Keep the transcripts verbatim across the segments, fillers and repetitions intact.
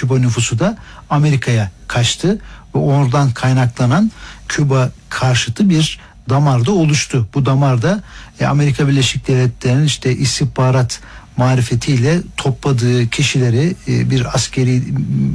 Küba nüfusu da Amerika'ya kaçtı ve oradan kaynaklanan Küba karşıtı bir damar da oluştu. Bu damarda e, Amerika Birleşik Devletleri'nin işte istihbarat marifetiyle topladığı kişileri e, bir askeri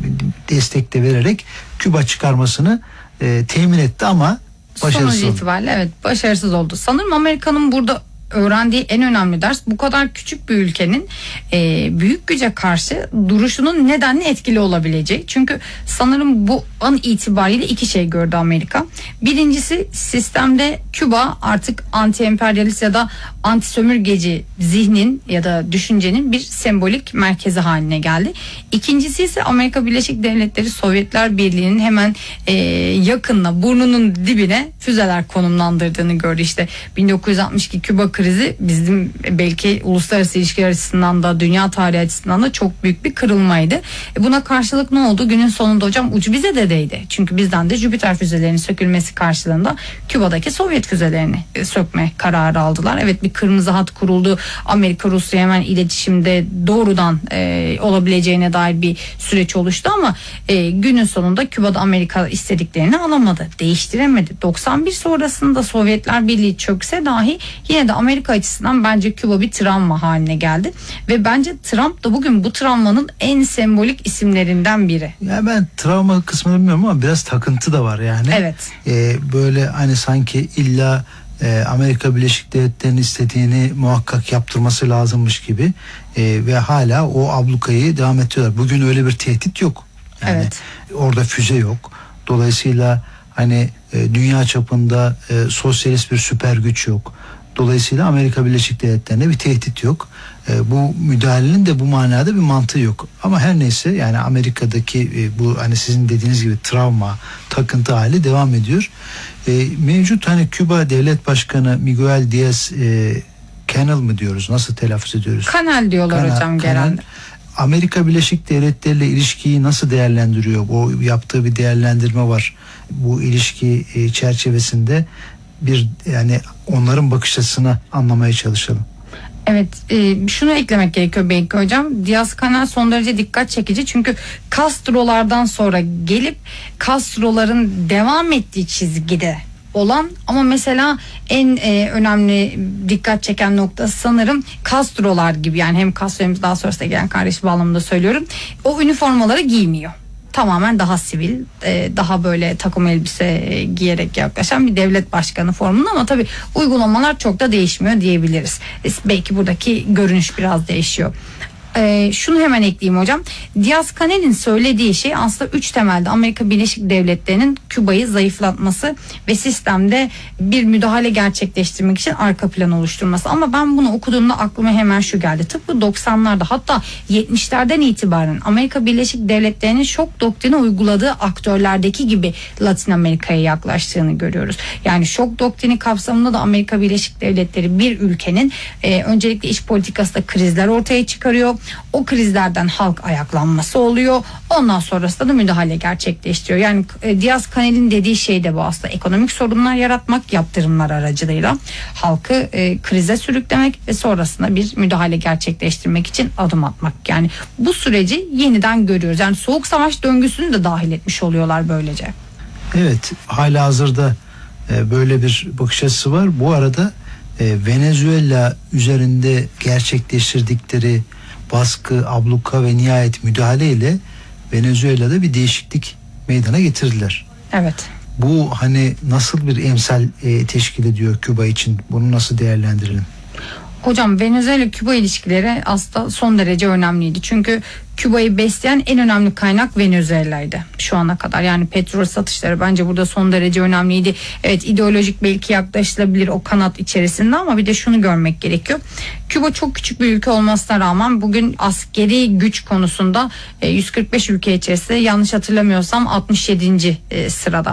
destek de vererek Küba çıkarmasını e, temin etti ama başarısız sonuç oldu. itibariyle evet başarısız oldu. Sanırım Amerika'nın burada öğrendiği en önemli ders bu kadar küçük bir ülkenin e, büyük güce karşı duruşunun nedenli etkili olabileceği. Çünkü sanırım bu an itibariyle iki şey gördü Amerika. Birincisi sistemde Küba artık anti-emperyalist ya da anti-sömürgeci zihnin ya da düşüncenin bir sembolik merkezi haline geldi. İkincisi ise Amerika Birleşik Devletleri Sovyetler Birliği'nin hemen e, yakınına, burnunun dibine füzeler konumlandırdığını gördü. İşte bin dokuz yüz altmış iki Küba krizi bizim belki uluslararası ilişkiler açısından da dünya tarihi açısından da çok büyük bir kırılmaydı. E buna karşılık ne oldu? Günün sonunda hocam ucu bize de değdi. Çünkü bizden de Jüpiter füzelerinin sökülmesi karşılığında Küba'daki Sovyet füzelerini e, sökme kararı aldılar. Evet, bir kırmızı hat kuruldu. Amerika Rusya hemen iletişimde doğrudan e, olabileceğine dair bir süreç oluştu ama e, günün sonunda Küba'da Amerika istediklerini alamadı. Değiştiremedi. doksan bir sonrasında Sovyetler Birliği çökse dahi yine de Amerika açısından bence Küba bir travma haline geldi ve bence Trump da bugün bu travmanın en sembolik isimlerinden biri. Ya ben travma kısmını bilmiyorum ama biraz takıntı da var yani. Evet. Ee, böyle hani sanki illa e, Amerika Birleşik Devletleri'nin istediğini muhakkak yaptırması lazımmış gibi e, ve hala o ablukayı devam ediyorlar. Bugün öyle bir tehdit yok. Yani evet. Orada füze yok. Dolayısıyla hani e, dünya çapında e, sosyalist bir süper güç yok. Dolayısıyla Amerika Birleşik Devletleri'ne bir tehdit yok. E, bu müdahalenin de bu manada bir mantığı yok. Ama her neyse yani Amerika'daki e, bu hani sizin dediğiniz gibi travma, takıntı hali devam ediyor. E, mevcut hani Küba Devlet Başkanı Miguel Diaz e, Canel mı diyoruz? Nasıl telaffuz ediyoruz? Canel diyorlar Canel, hocam Canel. genelde. Amerika Birleşik Devletleri ile ilişkiyi nasıl değerlendiriyor? O yaptığı bir değerlendirme var. Bu ilişki e, çerçevesinde bir yani onların bakış açısını anlamaya çalışalım. Evet, e, şunu eklemek gerekiyor belki hocam. Diaz-Canel son derece dikkat çekici çünkü Castro'lardan sonra gelip Castro'ların devam ettiği çizgide olan ama mesela en e, önemli dikkat çeken nokta sanırım Castro'lar gibi, yani hem Castro hem daha sonrasında gelen kardeş bağlamında söylüyorum, o üniformaları giymiyor. Tamamen daha sivil, daha böyle takım elbise giyerek yaklaşan bir devlet başkanı formunda ama tabii uygulamalar çok da değişmiyor diyebiliriz. Belki buradaki görünüş biraz değişiyor. Ee, şunu hemen ekleyeyim hocam. Diaz-Canel'in söylediği şey aslında üç temelde Amerika Birleşik Devletleri'nin Küba'yı zayıflatması ve sistemde bir müdahale gerçekleştirmek için arka plan oluşturması. Ama ben bunu okuduğumda aklıma hemen şu geldi. Tıpkı doksanlarda hatta yetmişlerden itibaren Amerika Birleşik Devletleri'nin şok doktrini uyguladığı aktörlerdeki gibi Latin Amerika'ya yaklaştığını görüyoruz. Yani şok doktrini kapsamında da Amerika Birleşik Devletleri bir ülkenin e, öncelikle iç politikasında krizler ortaya çıkarıyor. O krizlerden halk ayaklanması oluyor. Ondan sonrasında da müdahale gerçekleştiriyor. Yani e, Diaz-Canel'in dediği şey de bu aslında. Ekonomik sorunlar yaratmak, yaptırımlar aracılığıyla halkı e, krize sürüklemek ve sonrasında bir müdahale gerçekleştirmek için adım atmak. Yani bu süreci yeniden görüyoruz. Yani soğuk savaş döngüsünü de dahil etmiş oluyorlar böylece. Evet, hala hazırda e, böyle bir bakış açısı var. Bu arada e, Venezuela üzerinde gerçekleştirdikleri baskı, abluka ve nihayet müdahale ile Venezuela'da bir değişiklik meydana getirdiler. Evet. Bu hani nasıl bir emsal e, teşkil ediyor Küba için? Bunu nasıl değerlendirelim? Hocam Venezuela-Küba ilişkileri aslında son derece önemliydi. Çünkü Küba'yı besleyen en önemli kaynak Venezuela'ydı şu ana kadar. Yani petrol satışları bence burada son derece önemliydi. Evet, ideolojik belki yaklaşılabilir o kanat içerisinde ama bir de şunu görmek gerekiyor. Küba çok küçük bir ülke olmasına rağmen bugün askeri güç konusunda yüz kırk beş ülke içerisinde yanlış hatırlamıyorsam altmış yedinci sırada.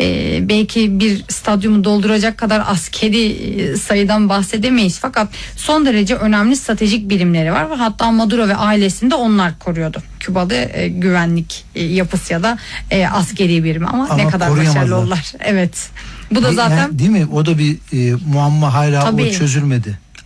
Belki bir stadyumu dolduracak kadar askeri sayıdan bahsedemeyiz fakat son derece önemli stratejik birimleri var ve hatta Maduro ve ailesinde onlar koruyordu. Küba'da e, güvenlik e, yapısı ya da e, askeri birimi ama, ama ne kadar başarılı oldular. Evet. Bu da zaten yani, değil mi? O da bir e, muamma, hala tabii, o çözülmedi.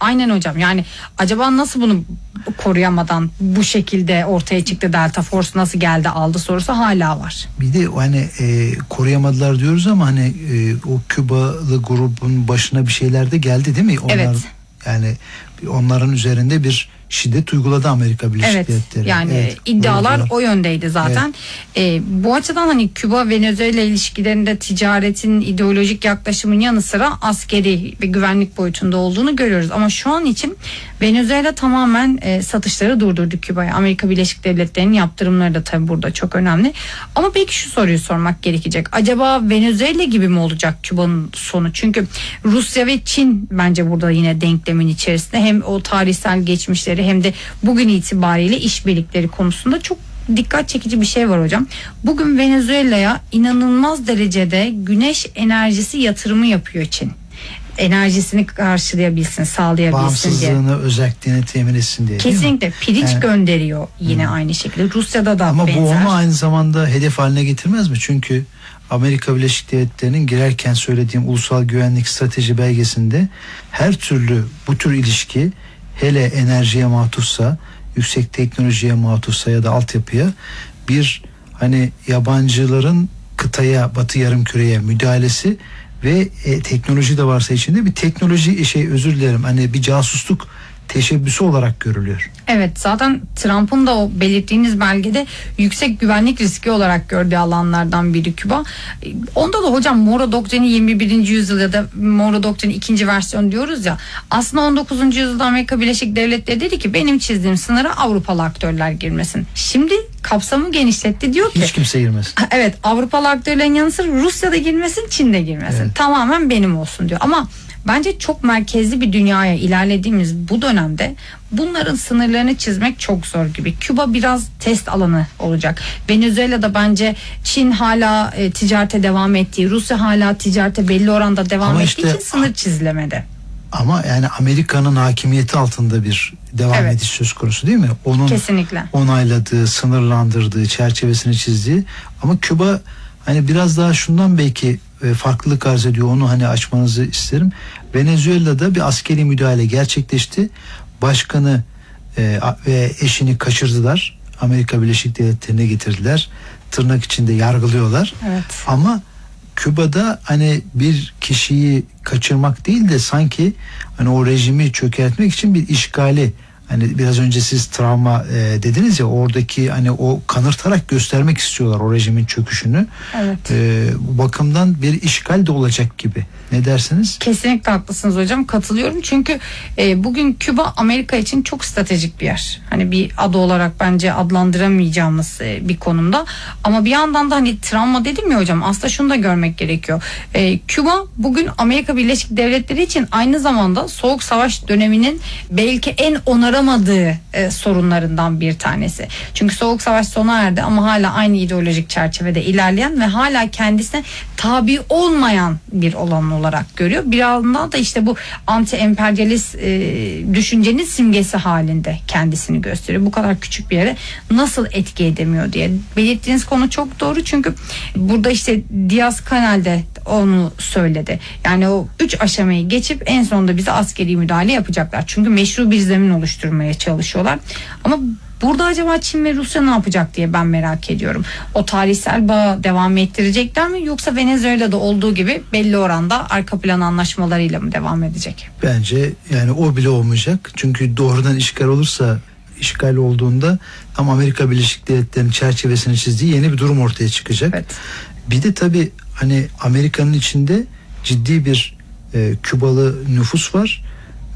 Aynen hocam. Yani acaba nasıl bunu koruyamadan bu şekilde ortaya çıktı, Delta Force nasıl geldi aldı sorusu hala var. Bir de hani e, koruyamadılar diyoruz ama hani e, o Kübalı grubun başına bir şeyler de geldi değil mi? Onlar, evet. Yani onların üzerinde bir şiddet uyguladı Amerika Birleşik evet, Devletleri. Yani evet, iddialar doğru. o yöndeydi zaten. Evet. E, bu açıdan hani Küba Venezuela ilişkilerinde ticaretin, ideolojik yaklaşımın yanı sıra askeri ve güvenlik boyutunda olduğunu görüyoruz. Ama şu an için Venezuela tamamen e, satışları durdurdu Küba'ya. Amerika Birleşik Devletleri'nin yaptırımları da tabii burada çok önemli. Ama belki şu soruyu sormak gerekecek. Acaba Venezuela gibi mi olacak Küba'nın sonu? Çünkü Rusya ve Çin bence burada yine denklemin içerisinde. Hem o tarihsel geçmişleri hem de bugün itibariyle işbirlikleri konusunda çok dikkat çekici bir şey var hocam. Bugün Venezuela'ya inanılmaz derecede güneş enerjisi yatırımı yapıyor Çin. Enerjisini karşılayabilsin, sağlayabilsin diye. Bağımsızlığını, özelliğini temin etsin diye. Kesinlikle. Pirinç yani, gönderiyor yine hmm. aynı şekilde. Rusya'da da ama benzer. Ama bu onu aynı zamanda hedef haline getirmez mi? Çünkü Amerika Birleşik Devletleri'nin girerken söylediğim ulusal güvenlik strateji belgesinde her türlü bu tür ilişki, hele enerjiye matufsa, yüksek teknolojiye matufsa ya da altyapıya, bir hani yabancıların kıtaya, Batı Yarımküre'ye müdahalesi ve e, teknoloji de varsa içinde bir teknoloji şey özür dilerim hani bir casusluk teşebbüsü olarak görülüyor. Evet, zaten Trump'ın da o belirttiğiniz belgede yüksek güvenlik riski olarak gördüğü alanlardan biri Küba. Onda da hocam Monroe Doktrini yirmi birinci yüzyıl ya da Monroe Doktrini ikinci versiyon diyoruz ya. Aslında on dokuzuncu yüzyılda Amerika Birleşik Devletleri dedi ki benim çizdiğim sınıra Avrupalı aktörler girmesin. Şimdi kapsamı genişletti, diyor ki hiç kimse girmesin. Evet, Avrupalı aktörlerin yanı sıra Rusya da girmesin, Çin de girmesin. Evet. Tamamen benim olsun diyor. Ama bence çok merkezli bir dünyaya ilerlediğimiz bu dönemde bunların sınırlarını çizmek çok zor gibi. Küba biraz test alanı olacak. Venezuela'da bence Çin hala e, ticarete devam ettiği, Rusya hala ticarete belli oranda devam ama ettiği işte, için sınır çizilemedi. Ama yani Amerika'nın hakimiyeti altında bir devam evet. ediş söz konusu değil mi? Onun kesinlikle onayladığı, sınırlandırdığı, çerçevesini çizdiği. Ama Küba hani biraz daha şundan belki farklılık arz ediyor, onu hani açmanızı isterim. Venezuela'da bir askeri müdahale gerçekleşti. Başkanı e, ve eşini kaçırdılar. Amerika Birleşik Devletleri'ne getirdiler. Tırnak içinde yargılıyorlar. Evet. Ama Küba'da hani bir kişiyi kaçırmak değil de sanki hani o rejimi çökertmek için bir işgali, hani biraz önce siz travma e, dediniz ya, oradaki hani o kanırtarak göstermek istiyorlar o rejimin çöküşünü. Evet. E, bu bakımdan bir işgal de olacak gibi. Ne dersiniz? Kesinlikle haklısınız hocam. Katılıyorum. Çünkü e, bugün Küba Amerika için çok stratejik bir yer. Hani bir adı olarak bence adlandıramayacağımız e, bir konumda. Ama bir yandan da hani travma dedim ya hocam, aslında şunu da görmek gerekiyor. E, Küba bugün Amerika Birleşik Devletleri için aynı zamanda Soğuk Savaş döneminin belki en onaramadığı e, sorunlarından bir tanesi. Çünkü Soğuk Savaş sona erdi ama hala aynı ideolojik çerçevede ilerleyen ve hala kendisine tabi olmayan bir olan olarak görüyor. Bir yandan da işte bu anti-emperyalist e, düşüncenin simgesi halinde kendisini gösteriyor. Bu kadar küçük bir yere nasıl etki edemiyor diye. Belirttiğiniz konu çok doğru, çünkü burada işte Diaz-Canel de onu söyledi. Yani o üç aşamayı geçip en sonunda bize askeri müdahale yapacaklar. Çünkü meşru bir zemin oluşturmaya çalışıyorlar. Ama burada acaba Çin ve Rusya ne yapacak diye ben merak ediyorum. O tarihsel bağı devam ettirecekler mi, yoksa Venezuela'da olduğu gibi belli oranda arka plan anlaşmalarıyla mı devam edecek? Bence yani o bile olmayacak. Çünkü doğrudan işgal olursa, işgal olduğunda tam Amerika Birleşik Devletleri'nin çerçevesini çizdiği yeni bir durum ortaya çıkacak. Evet. Bir de tabii hani Amerika'nın içinde ciddi bir e, Kübalı nüfus var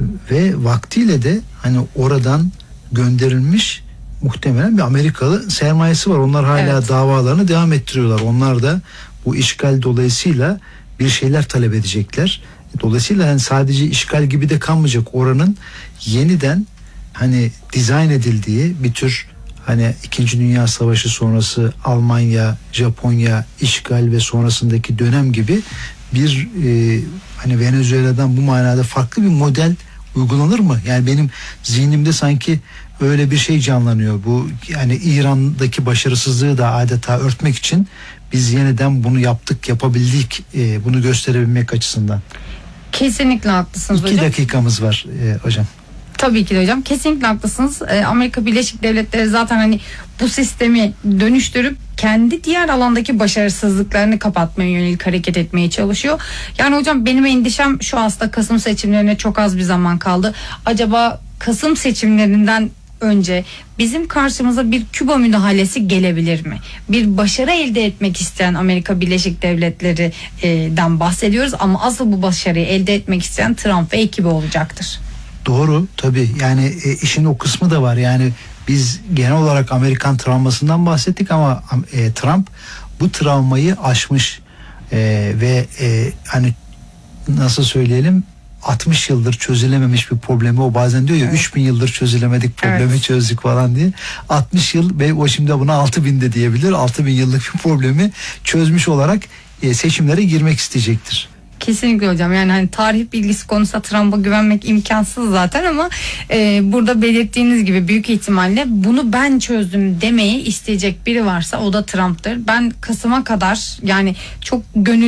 ve vaktiyle de hani oradan gönderilmiş muhtemelen bir Amerikalı sermayesi var. Onlar hala evet. davalarını devam ettiriyorlar. Onlar da bu işgal dolayısıyla bir şeyler talep edecekler. Dolayısıyla yani sadece işgal gibi de kalmayacak. Oranın yeniden hani dizayn edildiği bir tür, hani İkinci Dünya Savaşı sonrası Almanya, Japonya işgal ve sonrasındaki dönem gibi bir e, hani Venezuela'dan bu manada farklı bir model uygulanır mı? Yani benim zihnimde sanki öyle bir şey canlanıyor. Bu yani İran'daki başarısızlığı da adeta örtmek için biz yeniden bunu yaptık, yapabildik, e, bunu gösterebilmek açısından. Kesinlikle haklısınız İki hocam. dakikamız var e, hocam. Tabii ki de hocam. Kesinlikle haklısınız. Ee, Amerika Birleşik Devletleri zaten hani bu sistemi dönüştürüp kendi diğer alandaki başarısızlıklarını kapatmaya yönelik hareket etmeye çalışıyor. Yani hocam benim endişem şu, aslında Kasım seçimlerine çok az bir zaman kaldı. Acaba Kasım seçimlerinden önce bizim karşımıza bir Küba müdahalesi gelebilir mi? Bir başarı elde etmek isteyen Amerika Birleşik Devletleri'den bahsediyoruz ama asıl bu başarıyı elde etmek isteyen Trump ve ekibi olacaktır. Doğru, tabii yani e, işin o kısmı da var. Yani biz genel olarak Amerikan travmasından bahsettik ama e, Trump bu travmayı aşmış e, ve e, hani nasıl söyleyelim, altmış yıldır çözülememiş bir problemi, o bazen diyor ya, evet, üç bin yıldır çözülemedik problemi, evet, çözdük falan diye. altmış yıl ve o şimdi buna altı bin de diyebilir. altı bin yıllık bir problemi çözmüş olarak e, seçimlere girmek isteyecektir. Kesinlikle hocam, yani hani tarih bilgisi konusunda Trump'a güvenmek imkansız zaten ama e, burada belirttiğiniz gibi büyük ihtimalle bunu ben çözdüm demeyi isteyecek biri varsa o da Trump'tır. Ben Kasım'a kadar yani çok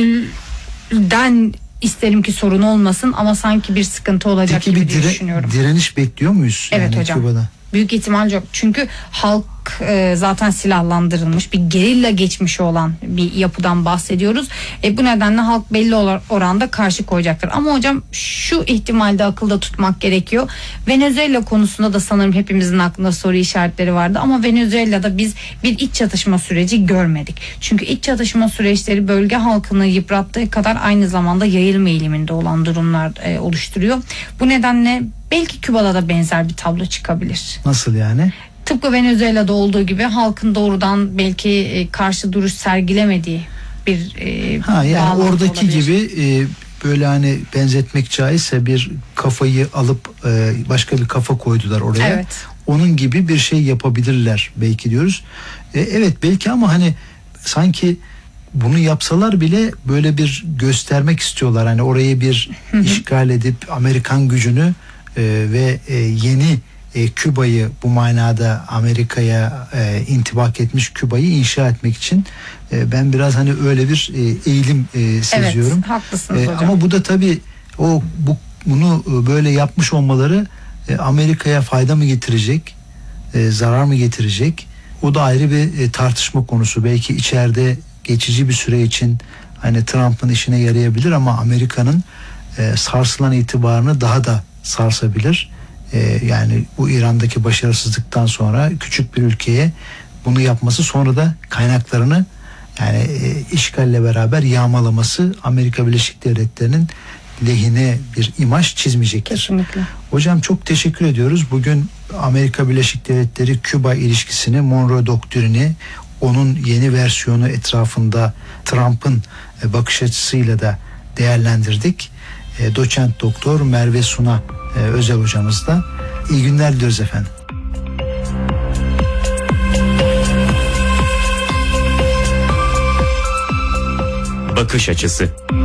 gönülden isterim ki sorun olmasın ama sanki bir sıkıntı olacak Peki gibi bir dire- düşünüyorum. direniş bekliyor muyuz? Evet yani hocam. Küba'da? Büyük ihtimal yok. Çünkü halk e, zaten silahlandırılmış, bir gerilla geçmişi olan bir yapıdan bahsediyoruz. E, bu nedenle halk belli oranda karşı koyacaktır. Ama hocam şu ihtimalde akılda tutmak gerekiyor. Venezuela konusunda da sanırım hepimizin aklında soru işaretleri vardı. Ama Venezuela'da biz bir iç çatışma süreci görmedik. Çünkü iç çatışma süreçleri bölge halkını yıprattığı kadar aynı zamanda yayılma eğiliminde olan durumlar e, oluşturuyor. Bu nedenle belki Küba'da da benzer bir tablo çıkabilir. Nasıl yani? Tıpkı Venezuela'da olduğu gibi halkın doğrudan belki e, karşı duruş sergilemediği bir e, ha yani oradaki olabilir. gibi e, böyle hani benzetmek caizse bir kafayı alıp e, başka bir kafa koydular oraya. Evet. Onun gibi bir şey yapabilirler belki diyoruz. E, evet belki ama hani sanki bunu yapsalar bile böyle bir göstermek istiyorlar. Hani orayı bir işgal edip Amerikan gücünü e, ve e, yeni e, Küba'yı, bu manada Amerika'ya e, intibak etmiş Küba'yı inşa etmek için e, ben biraz hani öyle bir e, eğilim e, seziyorum. Evet, haklısınız E, hocam. ama bu da tabii o bu bunu böyle yapmış olmaları e, Amerika'ya fayda mı getirecek, e, zarar mı getirecek? O da ayrı bir e, tartışma konusu. Belki içeride geçici bir süre için hani Trump'ın işine yarayabilir ama Amerika'nın e, sarsılan itibarını daha da sarsabilir. E, yani bu İran'daki başarısızlıktan sonra küçük bir ülkeye bunu yapması, sonra da kaynaklarını yani e, işgalle beraber yağmalaması Amerika Birleşik Devletleri'nin lehine bir imaj çizmeyecektir. Kesinlikle. Hocam çok teşekkür ediyoruz. Bugün Amerika Birleşik Devletleri Küba ilişkisini, Monroe Doktrini, onun yeni versiyonu etrafında Trump'ın bakış açısıyla da değerlendirdik. E, doçent doktor Merve Suna e, Özel hocamızla. İyi günler diliyoruz efendim. Bakış açısı.